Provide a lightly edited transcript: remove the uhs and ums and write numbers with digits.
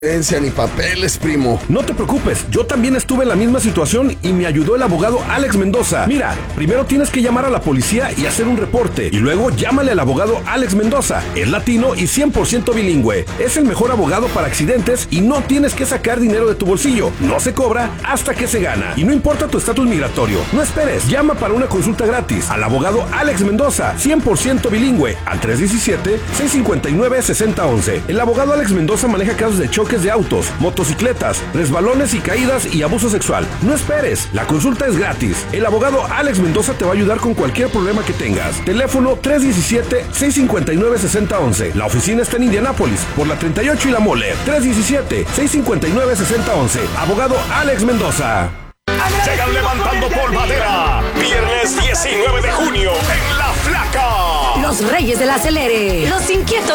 Ni papeles, primo. No te preocupes, yo también estuve en la misma situación y me ayudó el abogado Alex Mendoza. Mira, primero tienes que llamar a la policía y hacer un reporte, y luego llámale al abogado Alex Mendoza. Es latino y 100% bilingüe. Es el mejor abogado para accidentes y no tienes que sacar dinero de tu bolsillo. No se cobra hasta que se gana. Y no importa tu estatus migratorio. No esperes, llama para una consulta gratis al abogado Alex Mendoza, 100% bilingüe, al 317-659-6011. El abogado Alex Mendoza maneja casos de choque de autos, motocicletas, resbalones y caídas y abuso sexual. No esperes, la consulta es gratis. El abogado Alex Mendoza te va a ayudar con cualquier problema que tengas. Teléfono 317-659-6011. La oficina está en Indianápolis, por la 38 y la Mole. 317-659-6011. Abogado Alex Mendoza. Llegan levantando polvadera. Viernes 19 de junio en La Flaca. Los Reyes del Acelere. Los Inquietos